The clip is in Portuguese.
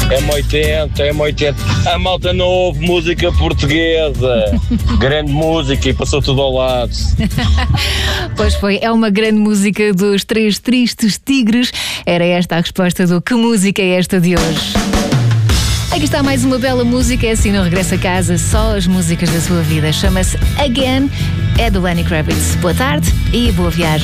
M80, M80. A malta não ouve música portuguesa. Grande música e passou tudo ao lado. Pois foi, é uma grande música dos Três Tristes Tigres. Era esta a resposta do Que Música é Esta de hoje? Aqui está mais uma bela música, é assim não regressa a casa, só as músicas da sua vida. Chama-se Again, é do Lenny Kravitz. Boa tarde e boa viagem.